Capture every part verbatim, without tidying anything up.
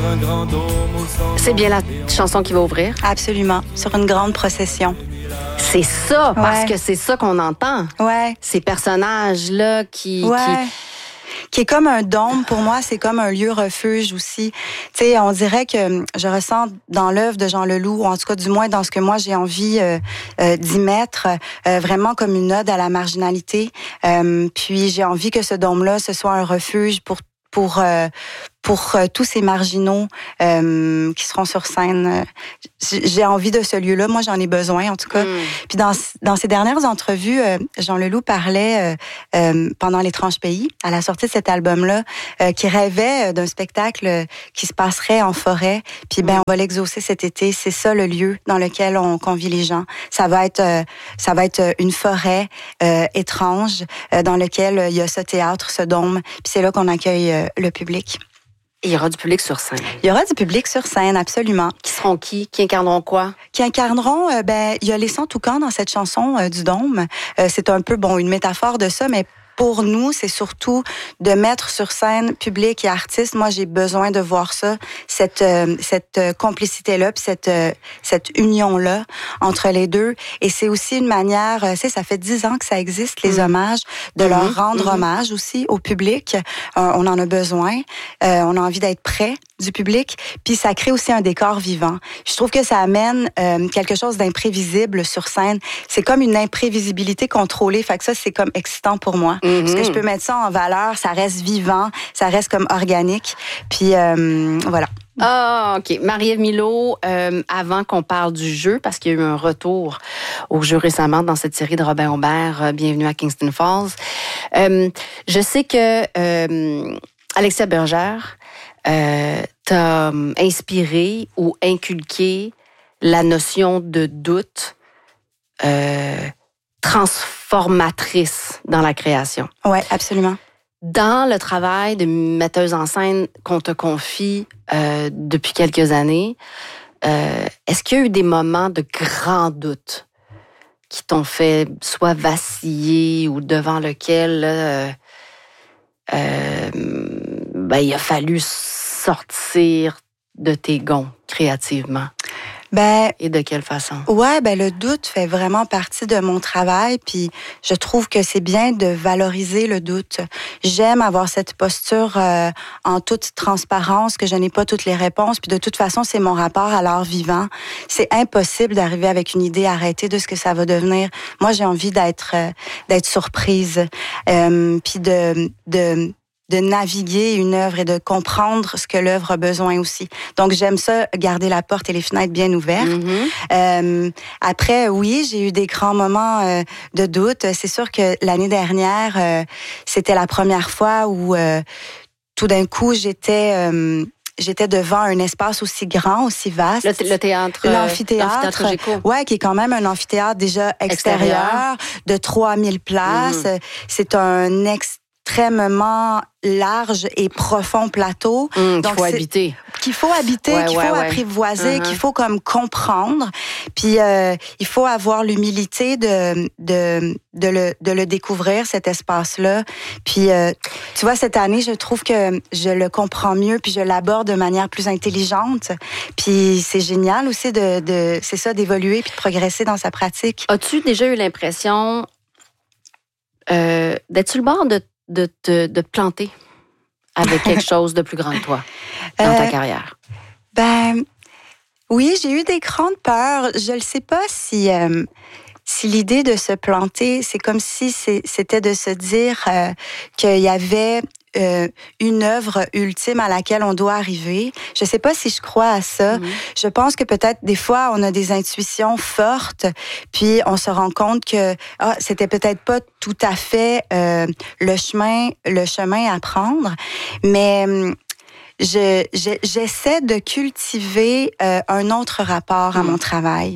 un grand dôme au centre. C'est bien la chanson qui va ouvrir? Absolument, sur une grande procession. C'est ça, parce Ouais. que c'est ça qu'on entend. Ouais. Ces personnages-là qui... Ouais. qui... Qui est comme un dôme, pour moi, c'est comme un lieu refuge aussi. Tu sais, on dirait que je ressens dans l'œuvre de Jean Leloup, ou en tout cas du moins dans ce que moi j'ai envie euh, euh, d'y mettre, euh, vraiment comme une ode à la marginalité. Euh, puis j'ai envie que ce dôme-là, ce soit un refuge pour pour euh, pour euh, tous ces marginaux euh, qui seront sur scène. J'ai envie de ce lieu-là. Moi, j'en ai besoin, en tout cas. Mm. Puis dans, dans ces dernières entrevues, euh, Jean Leloup parlait euh, euh, pendant l'Étrange pays, à la sortie de cet album-là, euh, qui rêvait d'un spectacle qui se passerait en forêt. Puis ben, mm. on va l'exaucer cet été. C'est ça le lieu dans lequel on convie les gens. Ça va être, euh, ça va être une forêt euh, étrange euh, dans lequel il y a ce théâtre, ce dôme. Puis c'est là qu'on accueille euh, le public. Il y aura du public sur scène. Il y aura du public sur scène, absolument. Qui seront qui? Qui incarneront quoi? Qui incarneront, euh, ben, il y a les Cent-Toucans dans cette chanson euh, du Dôme. Euh, c'est un peu, bon, une métaphore de ça, mais pour nous, c'est surtout de mettre sur scène public et artistes. Moi, j'ai besoin de voir ça, cette euh, cette complicité-là, puis cette euh, cette union-là entre les deux. Et c'est aussi une manière, euh, tu sais, ça fait dix ans que ça existe, les mmh. hommages, de mmh. leur rendre mmh. hommage aussi au public. Euh, on en a besoin. Euh, on a envie d'être près du public. Puis ça crée aussi un décor vivant. Je trouve que ça amène euh, quelque chose d'imprévisible sur scène. C'est comme une imprévisibilité contrôlée. Fait que ça, c'est comme excitant pour moi. Mm-hmm. Parce que je peux mettre ça en valeur. Ça reste vivant. Ça reste comme organique. Puis euh, voilà. Ah, OK. Marie-Ève Milot, euh, avant qu'on parle du jeu, parce qu'il y a eu un retour au jeu récemment dans cette série de Robin Aubert, euh, Bienvenue à Kingston Falls. Euh, je sais que euh, Alexia Bergère euh, t'a inspiré ou inculqué la notion de doute euh, transformatrice dans la création. Oui, absolument. Dans le travail de metteuse en scène qu'on te confie euh, depuis quelques années, euh, est-ce qu'il y a eu des moments de grand doute qui t'ont fait soit vaciller ou devant lequel euh, euh, ben, il a fallu sortir de tes gonds créativement? Ben, et de quelle façon? Ouais, ben le doute fait vraiment partie de mon travail, puis je trouve que c'est bien de valoriser le doute. J'aime avoir cette posture euh, en toute transparence, que je n'ai pas toutes les réponses, puis de toute façon, c'est mon rapport à l'art vivant. C'est impossible d'arriver avec une idée arrêtée de ce que ça va devenir. Moi, j'ai envie d'être euh, d'être surprise, euh, puis de de de naviguer une œuvre et de comprendre ce que l'œuvre a besoin aussi. Donc, j'aime ça, garder la porte et les fenêtres bien ouvertes. Mm-hmm. Euh, après, oui, j'ai eu des grands moments euh, de doute. C'est sûr que l'année dernière, euh, c'était la première fois où euh, tout d'un coup, j'étais... Euh, J'étais devant un espace aussi grand, aussi vaste. Le, th- le théâtre. L'amphithéâtre. L'amphithéâtre Géco. Ouais, qui est quand même un amphithéâtre déjà extérieur, extérieur. de trois mille places. Mm-hmm. C'est un extrêmement large et profond plateau. Mmh, qu'il faut habiter. Qu'il faut habiter, ouais, qu'il ouais, faut ouais. apprivoiser, uh-huh. qu'il faut comme comprendre. Puis euh, il faut avoir l'humilité de de de le de le découvrir, cet espace-là. Puis euh, tu vois, cette année, je trouve que je le comprends mieux, puis je l'aborde de manière plus intelligente. Puis c'est génial aussi de de c'est ça d'évoluer puis de progresser dans sa pratique. As-tu déjà eu l'impression euh, d'être sur le bord de de te de te planter avec quelque chose de plus grand que toi dans euh, ta carrière? Ben, oui, j'ai eu des grandes peurs. Je ne sais pas si, euh, si l'idée de se planter, c'est comme si c'est, c'était de se dire euh, qu'il y avait euh, une œuvre ultime à laquelle on doit arriver. Je ne sais pas si je crois à ça. Mm-hmm. Je pense que peut-être des fois, on a des intuitions fortes, puis on se rend compte que ah, c'était peut-être pas tout à fait euh, le chemin, le chemin à prendre, mais je, je, j'essaie de cultiver euh, un autre rapport à mon travail.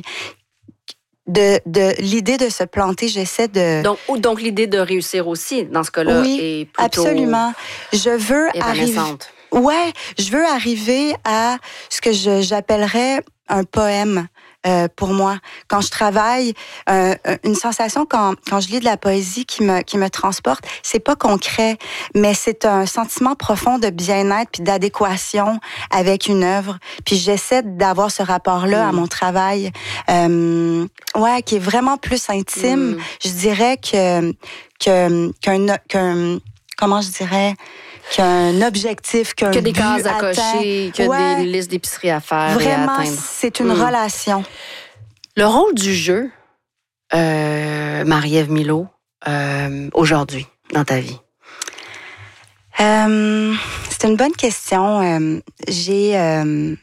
De, de l'idée de se planter, j'essaie de... Donc, donc l'idée de réussir aussi, dans ce cas-là, oui, est plutôt... absolument. Je veux arriver... Ouais, je veux arriver à ce que je, j'appellerais un poème euh, pour moi. Quand je travaille, euh, une sensation quand, quand je lis de la poésie qui me, qui me transporte, c'est pas concret, mais c'est un sentiment profond de bien-être puis d'adéquation avec une œuvre. Puis j'essaie d'avoir ce rapport-là mmh. à mon travail, euh, ouais, qui est vraiment plus intime. Mmh. Je dirais que, que qu'un, qu'un, comment je dirais, qu'un objectif, qu'un que des but cases à atteint. cocher, que ouais. des listes d'épicerie à faire Vraiment, et à atteindre. C'est une mmh. relation. Le rôle du jeu, euh, Marie-Ève Milot, euh, aujourd'hui, dans ta vie? Euh, c'est une bonne question. Euh, j'ai euh,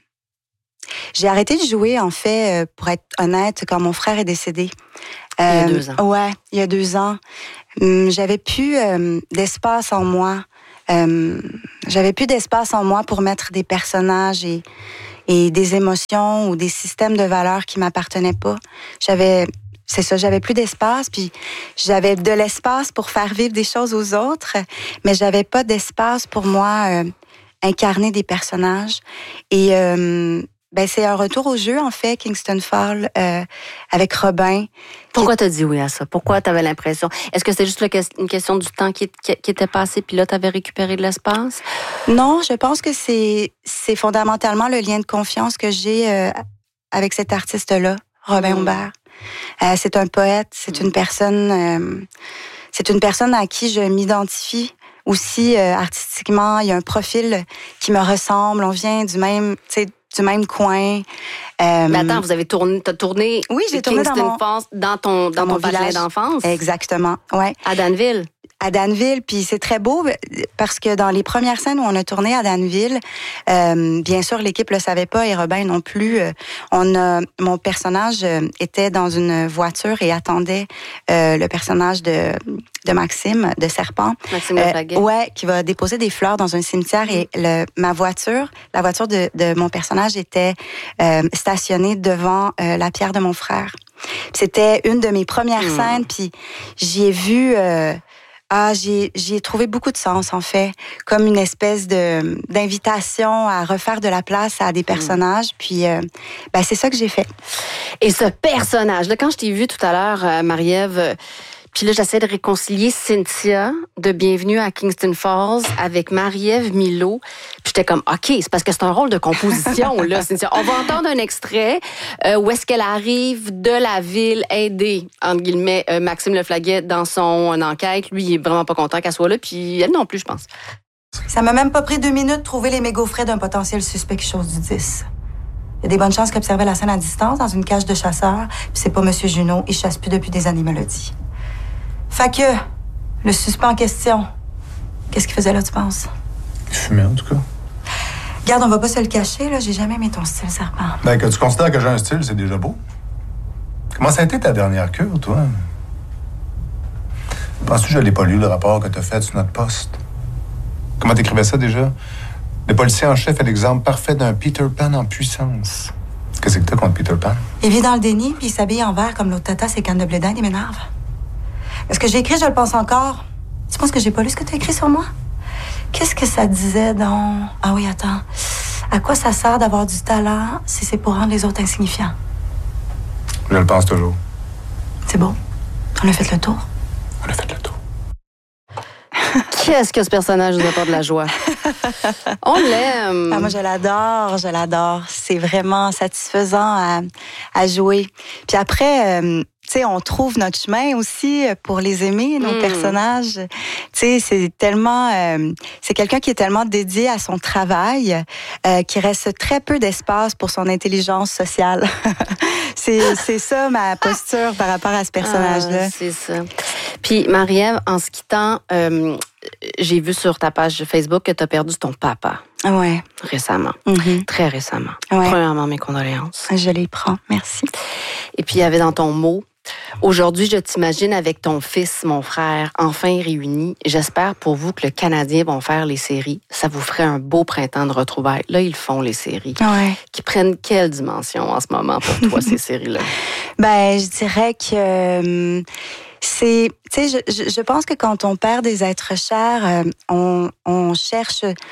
j'ai arrêté de jouer, en fait, pour être honnête, quand mon frère est décédé. Euh, il y a deux ans. Ouais, il y a deux ans. J'avais plus euh, d'espace en moi. Euh, j'avais plus d'espace en moi pour mettre des personnages et, et des émotions ou des systèmes de valeurs qui m'appartenaient pas. J'avais, c'est ça, j'avais plus d'espace, puis j'avais de l'espace pour faire vivre des choses aux autres, mais j'avais pas d'espace pour moi euh, incarner des personnages. Et euh, ben c'est un retour au jeu, en fait, Kingston Falls, euh, avec Robin. Pourquoi t'as dit oui à ça? Pourquoi t'avais l'impression? Est-ce que c'était juste une question du temps qui, qui, qui était passé, puis là, t'avais récupéré de l'espace? Non, je pense que c'est, c'est fondamentalement le lien de confiance que j'ai euh, avec cet artiste-là, Robin mmh. Humbert. Euh, c'est un poète, c'est mmh. une personne, euh, c'est une personne à qui je m'identifie aussi euh, artistiquement. Il y a un profil qui me ressemble. On vient du même, tu sais, du même coin. Euh, Mais attends, vous avez tourné, t'as tourné. Oui, j'ai tourné dans mon, Falls, dans ton, dans, dans ton village d'enfance. Exactement, ouais. À Danville. À Danville, puis c'est très beau parce que dans les premières scènes où on a tourné à Danville, euh, bien sûr l'équipe le savait pas et Robin non plus. Euh, on a, mon personnage était dans une voiture et attendait euh, le personnage de de Maxime de Serpent. Maxime Le Flaguet. Euh, ouais, qui va déposer des fleurs dans un cimetière et le, ma voiture, la voiture de, de mon personnage était euh, stationnée devant euh, la pierre de mon frère. C'était une de mes premières mmh. scènes, puis j'y ai vu. Euh, Ah, j'y, j'y ai trouvé beaucoup de sens, en fait, comme une espèce de d'invitation à refaire de la place à des personnages. Mmh. Puis, euh, ben, c'est ça que j'ai fait. Et ce personnage-là, quand je t'ai vu tout à l'heure, euh, Marie-Ève, euh, puis là, j'essaie de réconcilier Cynthia de Bienvenue à Kingston Falls avec Marie-Ève Milot. Puis j'étais comme, OK, c'est parce que c'est un rôle de composition, là, Cynthia. On va entendre un extrait euh, où est-ce qu'elle arrive de la ville aider, entre guillemets, euh, Maxime Le Flaguet dans son enquête. Lui, il est vraiment pas content qu'elle soit là, puis elle non plus, je pense. Ça m'a même pas pris deux minutes de trouver les mégots frais d'un potentiel suspect qui chose du dix. Il y a des bonnes chances qu'il observait la scène à distance, dans une cage de chasseurs, puis c'est pas Monsieur Junot, il chasse plus depuis des années, me l'a dit. Fait que, le suspect en question, qu'est-ce qu'il faisait là, tu penses? Il fumait, en tout cas. Regarde, on va pas se le cacher, là, j'ai jamais aimé ton style, Serpent. Ben, que tu considères que j'ai un style, c'est déjà beau. Comment ça a été ta dernière cure, toi? Penses-tu que je l'ai pas lu, le rapport que t'as fait sur notre poste? Comment t'écrivais ça, déjà? Le policier en chef est l'exemple parfait d'un Peter Pan en puissance. Qu'est-ce que t'as contre Peter Pan? Il vit dans le déni, puis il s'habille en vert comme l'autre tata, ses cannes de blé d'Inde, il m'énerve. Est-ce que j'ai écrit, je le pense encore? Tu penses que j'ai pas lu ce que tu as écrit sur moi? Qu'est-ce que ça disait dans... Ah oui, attends. À quoi ça sert d'avoir du talent si c'est pour rendre les autres insignifiants? Je le pense toujours. C'est bon. On a fait le tour. On a fait le tour. Qu'est-ce que ce personnage nous apporte de la joie? On l'aime. Ah, moi, je l'adore, je l'adore. C'est vraiment satisfaisant à, à jouer. Puis après... Euh, tu sais, on trouve notre chemin aussi pour les aimer, nos mmh. personnages. Tu sais, c'est tellement... Euh, c'est quelqu'un qui est tellement dédié à son travail euh, qu'il reste très peu d'espace pour son intelligence sociale. c'est, c'est ça, ma posture par rapport à ce personnage-là. Ah, c'est ça. Puis, Marie-Ève, en se quittant, euh, j'ai vu sur ta page Facebook que tu as perdu ton papa. Ouais. Récemment. Mm-hmm. Très récemment. Ouais. Premièrement, mes condoléances. Je les prends. Merci. Et puis, il y avait dans ton mot... Aujourd'hui, je t'imagine avec ton fils, mon frère, enfin réunis. J'espère pour vous que le Canadien vont faire les séries. Ça vous ferait un beau printemps de retrouvailles. Là, ils font les séries. Ouais. Qui prennent quelle dimension en ce moment pour toi, ces séries-là? Ben, je dirais que euh, c'est... Tu sais, je, je, je pense que quand on perd des êtres chers, euh, on, on cherche...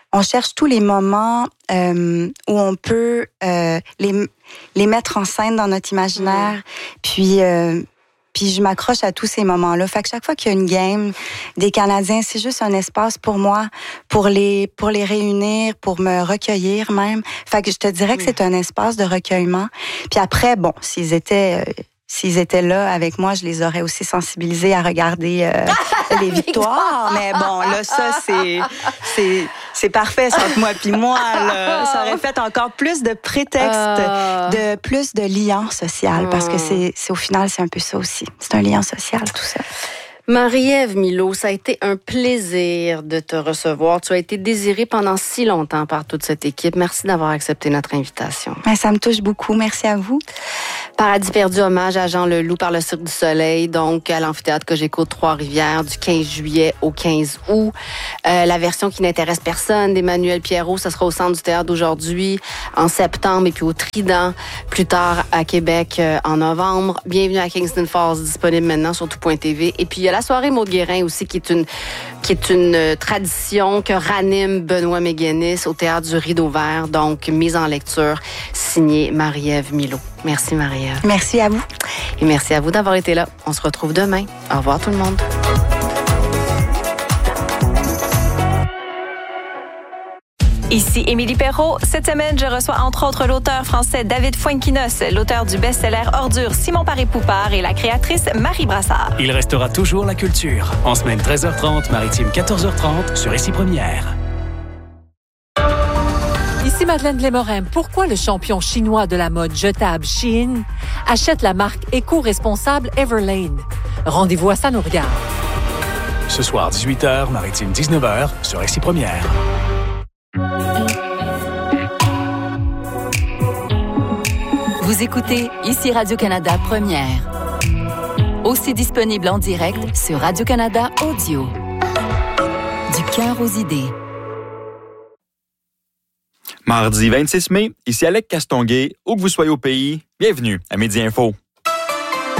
on cherche tous les moments euh, où on peut euh, les, les mettre en scène dans notre imaginaire. Mmh. Puis, euh, puis je m'accroche à tous ces moments-là. Fait que chaque fois qu'il y a une game des Canadiens, c'est juste un espace pour moi, pour les, pour les réunir, pour me recueillir même. Fait que je te dirais mmh. que c'est un espace de recueillement. Puis après, bon, s'ils étaient... Euh, S'ils étaient là avec moi, je les aurais aussi sensibilisés à regarder euh, les victoires. Mais bon, là, ça, c'est c'est c'est parfait, ça, entre moi puis moi. Là. Ça aurait fait encore plus de prétexte, uh... de plus de lien social, parce que c'est, c'est au final, c'est un peu ça aussi. C'est un lien social, tout ça. Marie-Ève Milot, ça a été un plaisir de te recevoir. Tu as été désirée pendant si longtemps par toute cette équipe. Merci d'avoir accepté notre invitation. Ben, ça me touche beaucoup. Merci à vous. Paradis perdu, hommage à Jean Leloup par le Cirque du Soleil, donc à l'amphithéâtre Cogeco de Trois-Rivières du quinze juillet au quinze août. Euh, la version qui n'intéresse personne d'Emmanuel Pierrot, ça sera au Centre du Théâtre d'aujourd'hui en septembre et puis au Trident plus tard à Québec euh, en novembre. Bienvenue à Kingston Falls, disponible maintenant sur tout point t v. Et puis il y a la soirée Maud Guérin aussi qui est une qui est une tradition que ranime Benoît Méguénis au Théâtre du Rideau Vert, donc mise en lecture signée Marie-Ève Milot. Merci Marie-Ève. Merci à vous. Et merci à vous d'avoir été là. On se retrouve demain. Au revoir tout le monde. Ici Émilie Perrault. Cette semaine, je reçois entre autres l'auteur français David Fuenquinos, l'auteur du best-seller Ordure Simon Paré-Poupard et la créatrice Marie Brassard. Il restera toujours la culture. En semaine treize heures trente, maritime quatorze heures trente sur Ici Première. Ici Madeleine Lémorin. Pourquoi le champion chinois de la mode jetable Shein achète la marque éco-responsable Everlane? Rendez-vous à Ça nous regarde. Ce soir, dix-huit heures, maritime dix-neuf heures sur Ici Première. Vous écoutez Ici Radio-Canada Première. Aussi disponible en direct sur Radio-Canada Audio. Du cœur aux idées. Mardi vingt-six mai, ici Alec Castonguay. Où que vous soyez au pays, bienvenue à Midi Info.